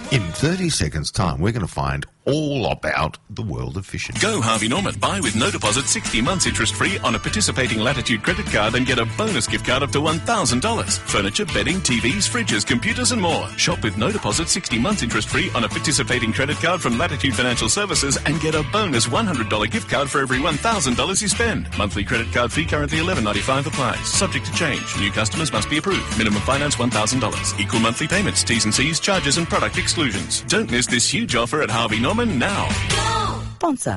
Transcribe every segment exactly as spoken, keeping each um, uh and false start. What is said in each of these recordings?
In thirty seconds' time, we're going to find all about the world of fishing. Go Harvey Norman. Buy with no deposit sixty months interest-free on a participating Latitude credit card and get a bonus gift card up to one thousand dollars. Furniture, bedding, T Vs, fridges, computers and more. Shop with no deposit sixty months interest-free on a participating credit card from Latitude Financial Services and get a bonus one hundred dollars gift card for every one thousand dollars you spend. Monthly credit card fee currently eleven ninety-five applies. Subject to change. New customers must be approved. Minimum finance one thousand dollars. Equal monthly payments. T's and C's, charges and product exclusions. Don't miss this huge offer at Harvey Norman now. Go! Sponsor.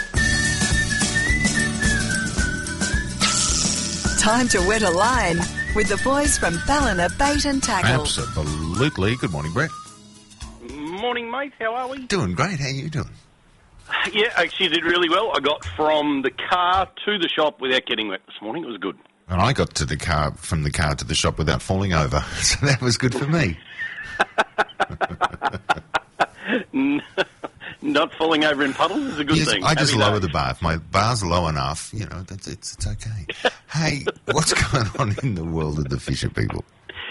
Time to wet a line with the boys from Ballina Bait and Tackle. Absolutely. Good morning, Brett. Morning, mate. How are we? Doing great. How are you doing? Yeah, actually did really well. I got from the car to the shop without getting wet this morning. It was good. And I got to the car from the car to the shop without falling over, so that was good for me. Not falling over in puddles is a good yes, thing. I just Happy lower days. the bar. If my bar's low enough, you know, it's, it's, it's okay. Hey, what's going on in the world of the fisher people?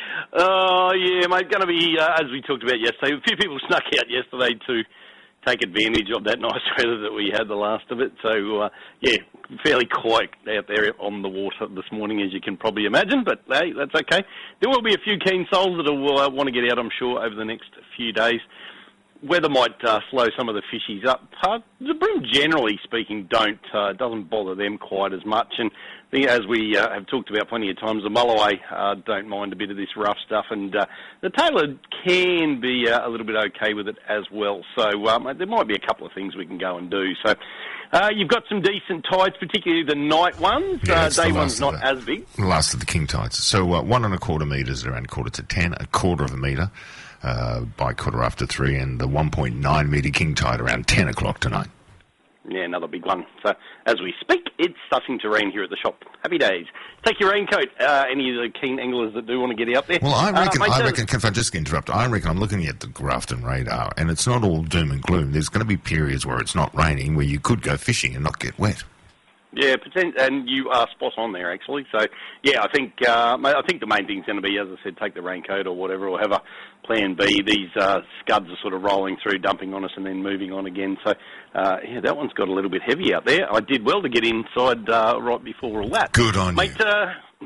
Oh, yeah, mate, going to be, uh, as we talked about yesterday, a few people snuck out yesterday to take advantage of that nice weather that we had, the last of it. So, uh, yeah, fairly quiet out there on the water this morning, as you can probably imagine, but hey, that's okay. There will be a few keen souls that will uh, want to get out, I'm sure, over the next few days. Weather might uh, slow some of the fishies up. Uh, the bream, generally speaking, don't uh, doesn't bother them quite as much. And I think, as we uh, have talked about plenty of times, the mulloway uh, don't mind a bit of this rough stuff, and uh, the tailor can be uh, a little bit okay with it as well. So um, there might be a couple of things we can go and do. So uh, you've got some decent tides, particularly the night ones. Yeah, uh, day ones not as big. The last of the king tides. So uh, one and a quarter metres around quarter to ten, a quarter of a metre. Uh, by quarter after three, and the one point nine metre king tide around ten o'clock tonight. Yeah, another big one. So, as we speak, it's starting to rain here at the shop. Happy days. Take your raincoat, uh, any of the keen anglers that do want to get out there. Well, I reckon, uh, I reckon, if I just interrupt, I reckon I'm looking at the Grafton radar, and it's not all doom and gloom. There's going to be periods where it's not raining, where you could go fishing and not get wet. Yeah, and you are spot on there, actually. So, yeah, I think uh, I think the main thing's going to be, as I said, take the raincoat or whatever, or have a plan B. These uh, scuds are sort of rolling through, dumping on us, and then moving on again. So, uh, yeah, that one's got a little bit heavy out there. I did well to get inside uh, right before all that. Good on Mate, you. Uh,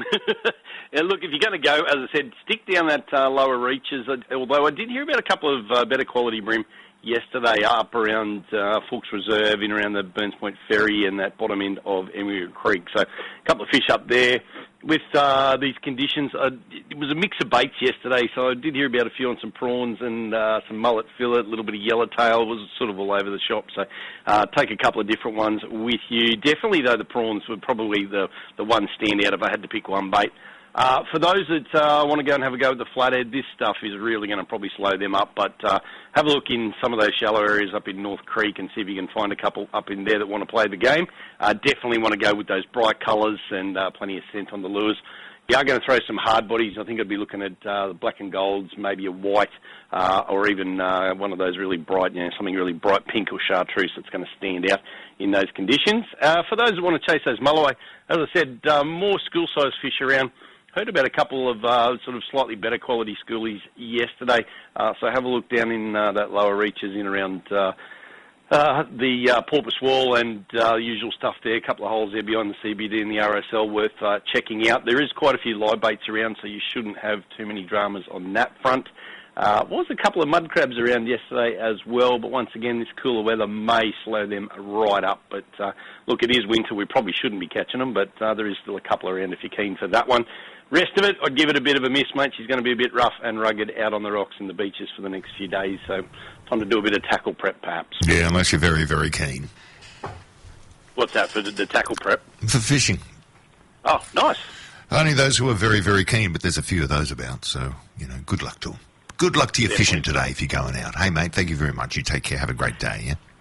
yeah, look, if you're going to go, as I said, stick down that uh, lower reaches, although I did hear about a couple of uh, better quality bream yesterday up around uh, Fulks Reserve, in around the Burns Point Ferry and that bottom end of Emery Creek. So a couple of fish up there. With uh, these conditions, uh, it was a mix of baits yesterday, so I did hear about a few on some prawns and uh, some mullet fillet, a little bit of yellowtail. It was sort of all over the shop, so uh, take a couple of different ones with you. Definitely, though, the prawns were probably the, the one standout if I had to pick one bait. Uh, for those that uh, want to go and have a go at the flathead, this stuff is really going to probably slow them up, but uh, have a look in some of those shallow areas up in North Creek and see if you can find a couple up in there that want to play the game. Uh, definitely want to go with those bright colours and uh, plenty of scent on the lures. You are going to throw some hard bodies. I think I'd be looking at uh, the black and golds, maybe a white, uh, or even uh, one of those really bright, you know, something really bright pink or chartreuse that's going to stand out in those conditions. Uh, for those that want to chase those mulloway, as I said, uh, more school-sized fish around. Heard about a couple of uh, sort of slightly better quality schoolies yesterday, uh, so have a look down in uh, that lower reaches in around uh, uh, the uh, Porpoise Wall and uh, usual stuff there. A couple of holes there behind the C B D and the R S L worth uh, checking out. There is quite a few live baits around, so you shouldn't have too many dramas on that front. Uh, was a couple of mud crabs around yesterday as well, but once again, this cooler weather may slow them right up. But uh, look, it is winter. We probably shouldn't be catching them, but uh, there is still a couple around if you're keen for that one. Rest of it, I'd give it a bit of a miss, mate. She's going to be a bit rough and rugged out on the rocks and the beaches for the next few days, so time to do a bit of tackle prep, perhaps. Yeah, unless you're very, very keen. What's that, for the, the tackle prep? For fishing. Oh, nice. Only those who are very, very keen, but there's a few of those about, so, you know, good luck to them. Good luck to your Definitely. fishing today if you're going out. Hey, mate, thank you very much. You take care. Have a great day, yeah?